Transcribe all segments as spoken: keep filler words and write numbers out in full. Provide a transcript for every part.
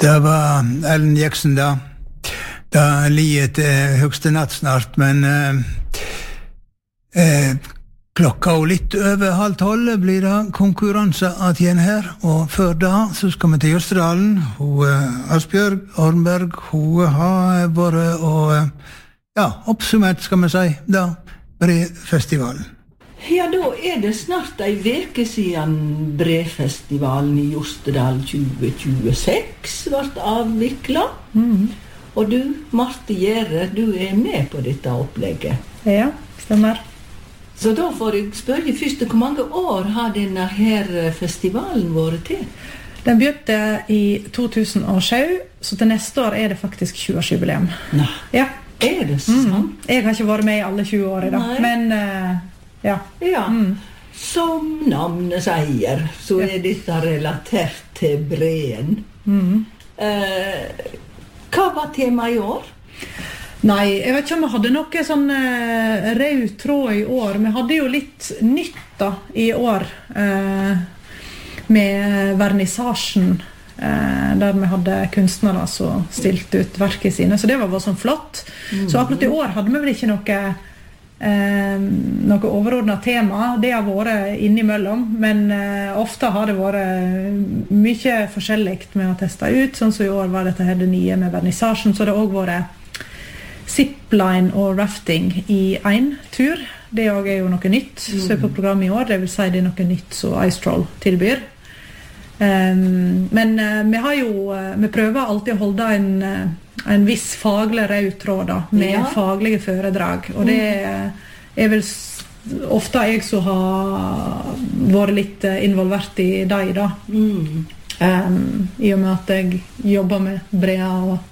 Det var Ellen Jackson da. Da liet eh, høgste natt snart, men eh, eh, klokka og litt over halv tolv blir det konkurranse at igjen her, og før da så skal vi til Jostedalen. Hun, eh, Asbjørg Ornberg, hun har vært og eh, ja, oppsummert skal vi si da, Brefestivalen. Ja, da er det snart ei veke siden Brefestivalen i Jostedal tjue tjueseks ble avviklet. Mm. Og du, Marte Gjære, du er med på dette opplegget. Ja, stemmer. Så da får jeg spørre først, hvor mange år har denne her festivalen vært til? Den begynte i to tusen og sju, så til neste år er det faktisk tjue-årsjubileum. Nei, ja. Er det sant? Mm. Jeg har ikke vært med i alle tjue år i dag, men uh, ja. Ja, mm. som navnet sier, så er dette relatert til Breen. Mm. Uh, hva var temaet i år? Nei, jeg vet ikke om vi hadde noe sånn uh, rød tråd i år. Vi hadde jo litt nytt da i år uh, med vernissasjen, uh, der vi hadde kunstnere som stilte ut verket sine, så det var bare sånn flott. Mm. Så akkurat i år hadde vi vel ikke noe Eh, noe overordnet tema. Det har vært innimellom, men eh, ofte har det vært mye forskjelligt med å teste ut, sånn som i år var dette her det nye med vernissasjen, så det har også vært zipline og rafting i en tur. Det også er jo noe nytt mm. så er på programmet i år, det vil si det er noe nytt som Ice Troll tilbyr. Um, men uh, vi har jo uh, vi prøver alltid å holde en, uh, en viss faglig rød tråd da, med ja. Faglige foredrag, og det uh, er vel s- ofte jeg som har vært litt uh, involvert i deg da. Mm. Um, i og med at jeg jobber med Brea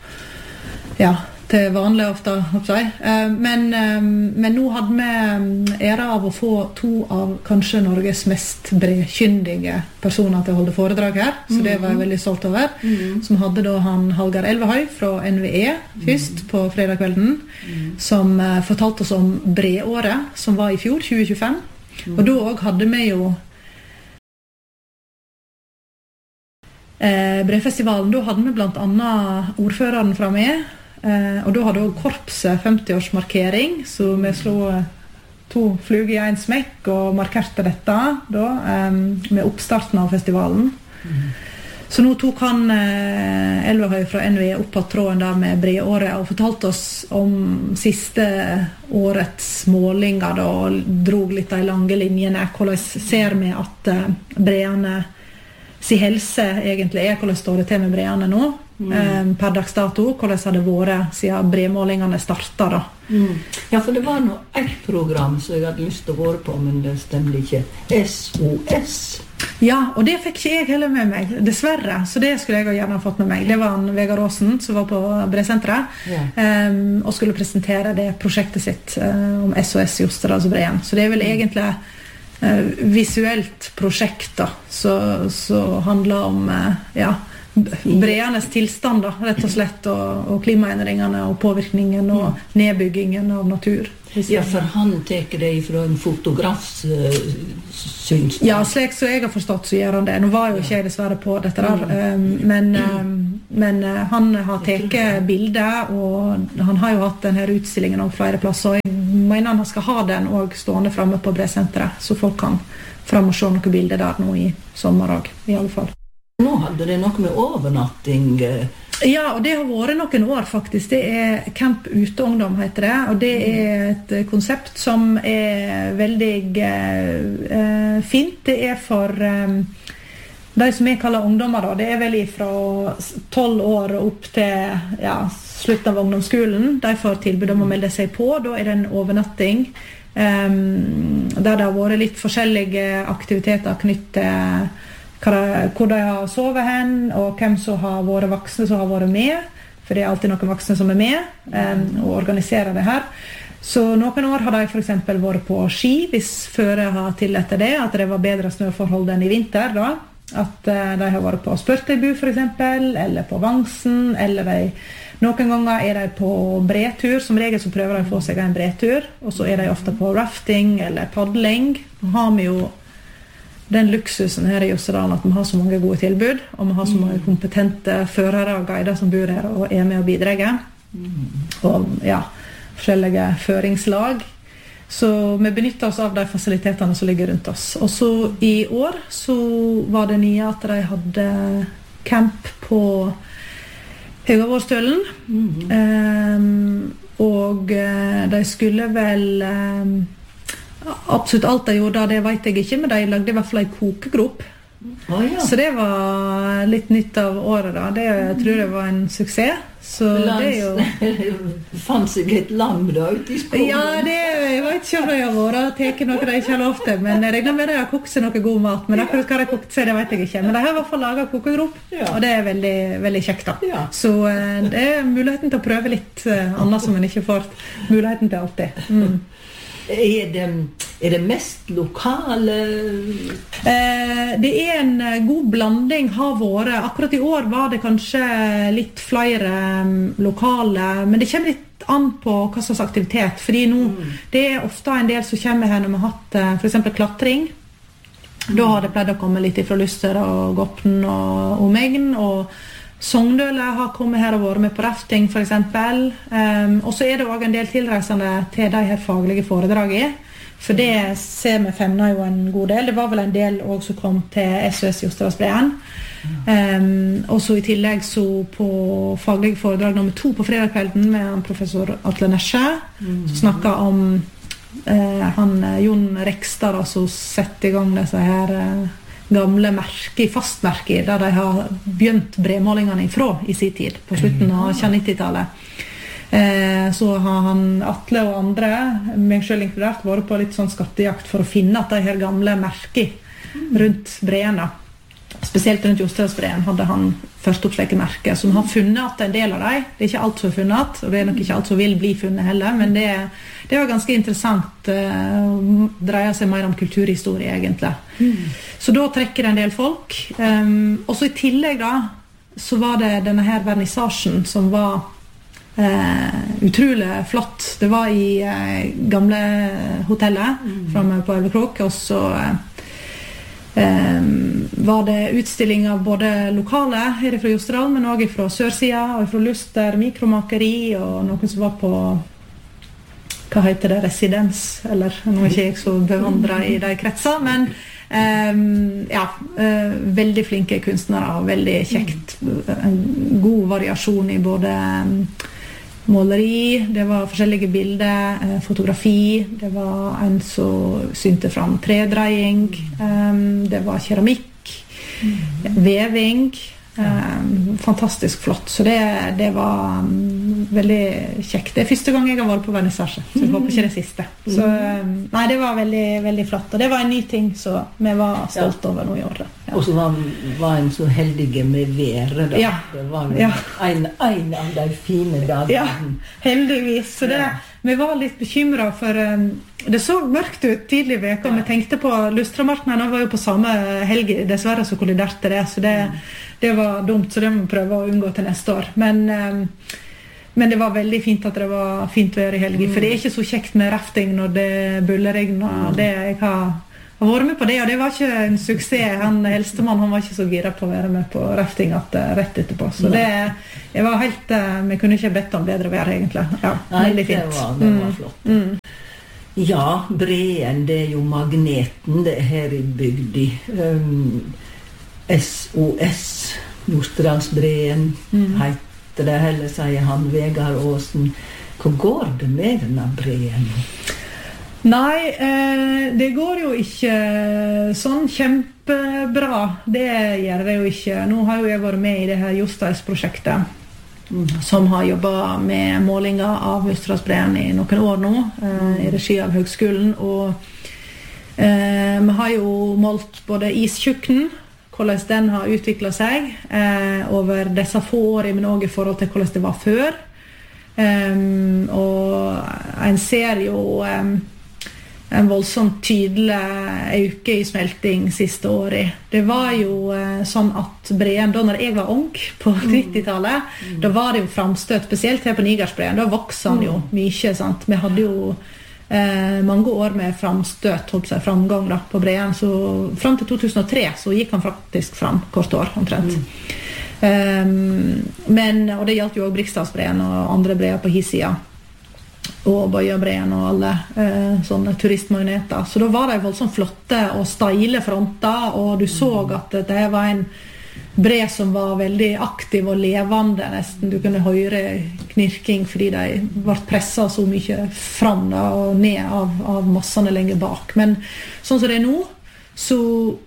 og ja, til vanlig ofte, håper jeg. Uh, men, um, men nå hadde vi ære av å få to av kanskje Norges mest brekyndige personer til å holde foredrag her, så det var jeg veldig stolt over. Mm. Som hadde da han Hallgeir Elvehøy fra N V E først på fredagskvelden, mm. som uh, fortalte oss om breåret som var i fjor, tjue tjuefem. Mm. Og da også hadde vi jo uh, Brefestivalen, da hadde vi blant annet ordføreren fra med, Uh, og da hadde også korpset femti-årsmarkering, så vi slo uh, to fluger i en smekk og markerte dette da, um, med oppstarten av festivalen. Mm. Så nå tok han uh, Elvehøy fra N V E opp på tråden der med breåret og fortalte oss om siste årets målinger da, og drog litt de lange linjene. Hvordan ser vi at uh, breene si helse egentlig er, hvordan står det til med breene nå? Mm. Per dags dato, hvordan har det vært siden bremålingene startet da? Mm. Ja, for det var noe et program som jeg hadde lyst til å være på, men det stemte ikke. S O S. Ja, og det fikk ikke jeg heller med meg, dessverre, så det skulle jeg gjerne ha fått med meg. Det var en Vegard Aasen som var på Bresenteret, ja. um, og skulle presentere det prosjektet sitt uh, om S O S Jostedalsbreen. Så det er vel mm. egentlig uh, visuelt prosjekt da, så, så handler om uh, ja, breanes tilstand da, rett og slett, og, og klimaendringene og påvirkningen og nedbyggingen av natur. Ja, for han teker det fra en fotografs uh, synspunkt. Ja, slik så jeg har forstått så gjør han det. Nå var jo ikke jeg dessverre på dette der, um, men, um, men uh, han har teket bilder, og han har jo hatt denne utstillingen om flere plasser, og jeg mener han skal ha den også stående fremme på Bresenteret, så folk kan frem og se noen bilder der nå i sommer også, i alle fall. Nå hadde det noe med overnatting. Ja, og det har vært noen år faktisk. Det er Camp Uteungdom heter det, og det er et konsept som er veldig eh, fint. Det er for eh, de som jeg kaller ungdommer da. Det er vel fra tolv år opp til ja, slutten av ungdomsskolen. De får tilbud om å melde seg på. Da er det en overnatting. Um, der det har vært litt forskjellige aktiviteter knyttet til hvor de har sovet hen, og hvem som har vært voksne som har vært med, for det er alltid noen voksne som er med um, og organiserer det her. Så noen år har de for eksempel vært på ski, hvis føre har tillatt det, at det var bedre snøforhold enn i vinter da. At uh, de har vært på Spørtøybu for eksempel, eller på Vangsen, eller de, noen ganger er de på bretur, som regel så prøver de å få seg en bretur, og så er de ofte på rafting eller paddling. Nå har vi jo den luksusen her i Jostedalen at vi har så mange gode tilbud, og vi har så mange kompetente førere og guider som bor her og er med og bidrar. Og ja, forskjellige føringslag. Så vi benytter oss av de fasilitetene som ligger rundt oss. Og så i år så var det nye at de hadde camp på Høgavårstølen. Mm. Um, og uh, de skulle vel um, absolutt alt de gjorde, det vet jeg ikke, men de lagde i hvert fall en kokegrop. Oh, ja. Så det var litt nytt av året da. Det jeg tror jeg var en suksess. Så Lands, det er jo fanns seg et lam da ute i skogen. Ja, det jeg vet ikke om de har vært teke noe de ikke har lov til, men jeg regner med de har kokt seg noe god mat, men akkurat hva de har kokt seg, det vet jeg ikke. Men de har i hvert fall laget kokegrop, ja. Og det er veldig, veldig kjekt da. Ja. Så uh, det er muligheten til å prøve litt uh, annet som man ikke får muligheten til alltid. Mm. Er det, er det mest lokale? Eh, det er en god blanding har vært. Akkurat i år var det kanskje litt flere um, lokale, men det kommer litt an på hva slags aktivitet. Fordi nå, mm. det er ofte en del som kommer her når vi har hatt uh, for eksempel klatring. Mm. Da har det pleid å komme litt fra Luster og Gopten og Omegn, og Sogndøle har kommet her og vært med på rafting for eksempel. Um, og så er det også en del tilreisende til de her faglige foredragene. For det ser vi femner jo en god del. Det var vel en del også som kom til S O S Jostedalsbreen. Um, og så i tillegg så på faglige foredrag nummer to på fredagskvelden med professor Atle Nesje, som snakket om uh, han, Jon Rekstad, som setter i gang disse her uh, gamle merker, fastmerker, der de har begynt bremålingene ifra i sin tid, på slutten av nittitallet. Eh, så har han, Atle og andre, meg selv inkludert, vært på litt sånn skattejakt for å finne at de her gamle merker rundt breene, spesielt rundt Jostedalsbreen, hadde han først opp slike merker, som har funnet at en del av dem, det er ikke alt som er funnet, og det er nok ikke alt som vil bli funnet heller, men det, det var ganske interessant, uh, dreier seg mer om kulturhistorie egentlig. Mm. Så da trekker det en del folk, um, og så i tillegg da, så var det denne her vernissasjen som var uh, utrolig flott. Det var i uh, gamle hotellet, mm. fremme på Elvekrok, og så uh, Um, var det utstilling av både lokale her fra Jostedal, men også fra Sørsida og fra Luster, mikromakeri og noen som var på hva heter det, residens, eller nå er ikke jeg så bevandret i de kretser, men um, ja, uh, veldig flinke kunstnere og veldig kjekt, en god variasjon i både um, måleri, det var forskjellige bilder, eh, fotografi, det var en som synte fram tredreiing, um, det var keramikk, mm. veving, um, fantastisk flott. Så det, det var um, veldig kjekt. Det er første gang jeg har vært på vernissasje, så jeg håper ikke det siste. Så um, nei, det var veldig, veldig flott, og det var en ny ting så vi var stolt over nå i år. Ja. Og så var, var en så heldige med været da. Ja. Det var ja. en, en av de fine dagene. Ja, heldigvis. Så det, ja. Vi var litt bekymret for um, det så mørkt ut tidlig i veka, og vi tenkte på Lustramarknaden, og var jo på samme helg, dessverre så kolliderte det, så det, det var dumt, så det må vi prøve å unngå til neste år. Men, um, men det var veldig fint at det var fint vær i helgen, for det er ikke så kjekt med rafting når det bulleregner, og det jeg har Jeg har vært med på det, og det var ikke en suksess. Han eldstemann, han var ikke så gira på å være med på rafting at, uh, rett etterpå. Så det, jeg var helt, uh, vi kunne ikke bedt om bedre vær egentlig. Ja, Nei, veldig fint. Det var, det var flott. Mm. Mm. Ja, Breen, det er jo magneten det er her i bygdi. Um, S O S, Jostedalsbreen, mm. heter det, heller sier han, Vegard Aasen. Hvor går det med denne Breen? Nei, eh, det går jo ikke sånn kjempebra. Det gjør det jo ikke. Nå har jo jeg vært med i det her Jostedalsprosjektet, mm. som har jobbet med målinger av Jostedalsbreen i noen år nå, eh, i regi av Høgskolen. Og eh, vi har jo målt både istjukken, hvordan den har utviklet seg eh, over disse få årene, men også i forhold til hvordan det var før. Um, og en ser jo um, en voldsomt tydelig øke i smelting siste året. Det var jo eh, sånn at Breen, da når jeg var ung på nittitallet, mm. da var det jo framstøt, spesielt her på Nigersbreen, da vokste han jo mye, sant? Vi hadde jo eh, mange år med framstøt, holdt seg framgang da, på Breen. Så frem til to tusen og tre så gikk han faktisk fram, kort år omtrent. Mm. Um, men, og det gjaldt jo også Briksdalsbreen og andre breer på hissida. Og Bøyabreen og alle eh, sånne turistmagneter. Så da var det voldsomt flotte og steile fronter, og du så at det var en bre som var veldig aktiv og levende nesten. Du kunne høre knirking fordi de ble presset så mye fram da, og ned av, av massene lenger bak. Men sånn som det er nå, så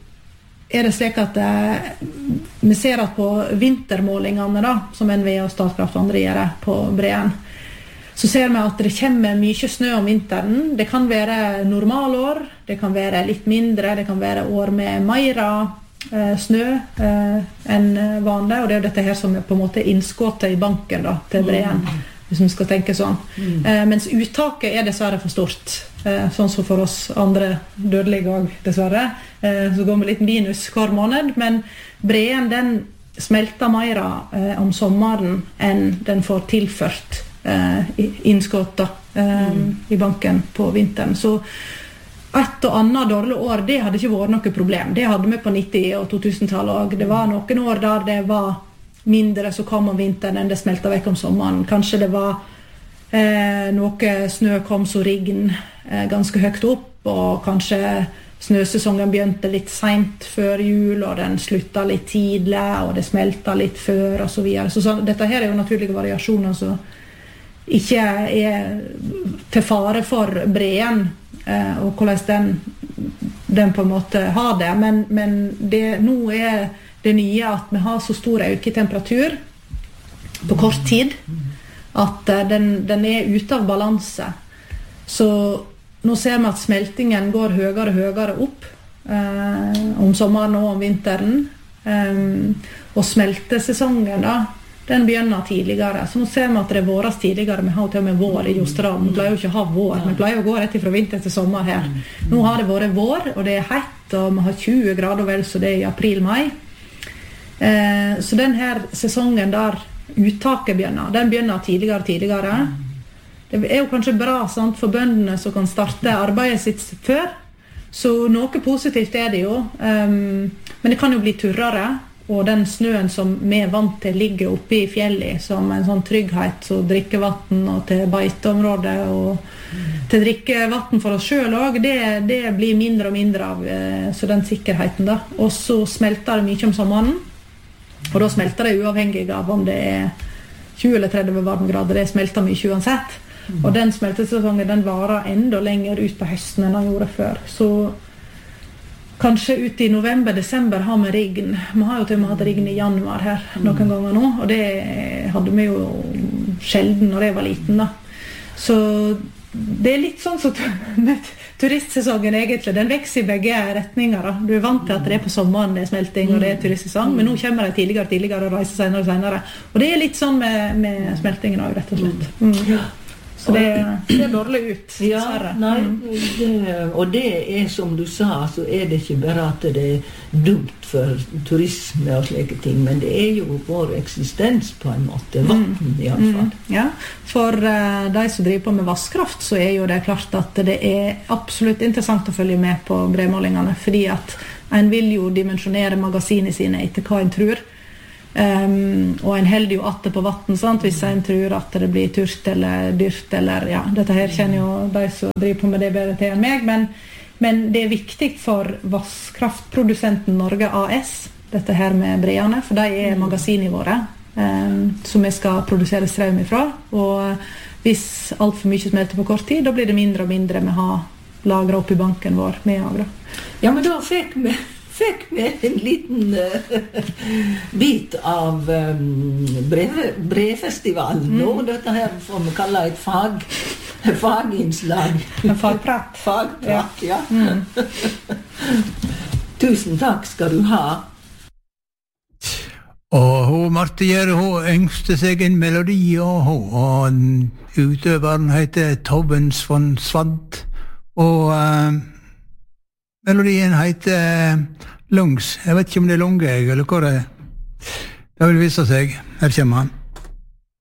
er det slik at eh, vi ser at på vintermålingene da, som N V E og Statkraft og andre gjør på Breen, så ser vi at det kommer mye snø om vinteren. Det kan være normalår, det kan være litt mindre, det kan være år med mer eh, snø eh, enn vanlig, og det er dette her som er på en måte innskottet i banken da, til Breen, mm. hvis vi skal tenke sånn. Mm. Eh, mens uttaket er dessverre for stort, eh, sånn som for oss andre dødelige også, dessverre. Eh, så går vi litt minus hver måned, men Breen den smelter mer eh, om sommeren enn den får tilført Uh, innskott da, uh, mm. i banken på vinteren. Så et og annet dårlig år, det hadde ikke vært noe problem. Det hadde vi på nitti- og to tusen-tallet også. Det var noen år der det var mindre som kom om vinteren enn det smeltet vekk om sommeren. Kanskje det var uh, noe snø kom så riggen uh, ganske høyt opp, og kanskje snøsesongen begynte litt sent før jul, og den sluttet litt tidlig, og det smeltet litt før, og så videre. Så, så dette her er jo naturlige variasjoner, så ikke er til fare for Breen eh, og hvordan den, den på en måte har det, men, men det, nå er det nye at vi har så stor øke i temperatur på kort tid at eh, den, den er ute av balanse. Så nå ser vi at smeltingen går høyere og høyere opp eh, om sommeren og om vinteren, eh, og smeltesesongen da den begynner tidligere. Så nå ser vi at det er våres tidligere. Vi har til og med vår i Jostedal. Vi pleier jo ikke å ha vår. Vi pleier å gå rett fra vinter til sommer her. Nå har det vært vår, og det er hett, og vi har tjue grader vel, så det er i april-mai. Eh, så den her sesongen der uttaket begynner, den begynner tidligere og tidligere. Det er jo kanskje bra sant, for bøndene som kan starte arbeidet sitt før. Så noe positivt er det jo. Um, men det kan jo bli turrere. Og den snøen som vi er vant til ligger oppe i fjellet som en sånn trygghet, så drikkevatten og til beiteområdet og til drikkevatten for oss selv også, det, det blir mindre og mindre av så den sikkerheten da. Og så smelter det mye om sommeren, og da smelter det uavhengig av om det er tjue eller tretti varmegrader, det smelter mye uansett. Og den smeltesesongen den varer enda lenger ut på høsten enn den gjorde før. Så kanskje ut i november-desember har vi riggen. Vi har jo til og med hatt riggen i januar her noen ganger nå, og det hadde vi jo sjelden når jeg var liten da. Så det er litt sånn som med turistsesongen egentlig, den vekser i begge retninger da. Du er vant til at det er på sommeren det er smelting og det er turistsesong, men nå kommer det tidligere og tidligere og reiser senere og senere. Og det er litt sånn med, med smeltingen også, rett og slett. Mm. Så det ser dårlig ut, ja, nei, det, og det er som du sa, så er det ikke bare at det er dumt for turisme og slike ting, men det er jo vår eksistens på en måte, vatten i alle fall. Mm, ja, for uh, de som driver på med vasskraft, så er jo det klart at det er absolutt interessant å følge med på bremålingene, fordi at en vil jo dimensjonere magasinene sine etter hva en tror. Um, og en heldig jo atte på vatten, sant? Hvis en tror at det blir tørst eller dyrt eller, ja, dette her kjenner jo de som driver på med det bedre til enn meg, men, men det er viktig for vasskraftprodusenten Norge A S, dette her med breene, for de er magasinene våre um, som vi skal produsere strøm ifra, og hvis alt for mye smelter på kort tid, da blir det mindre og mindre vi har lagret opp i banken vår med av det. Ja, men da fikk vi fikk vi en liten uh, bit av um, brev, brevfestivalen mm. nå. Dette her får vi kalle et fag, faginnslag. En fagprat. Fagprat, ja. ja. Mm. Tusen takk skal du ha. Og hun, Marte Gjerde, hun yngste seg en melodi, og hun, og utøveren heter Tobbens von Svant, og uh, melodien heter Lungs. Jeg vet ikke om det er lunge, eller hva det er. Det vil vise seg. Her kommer han.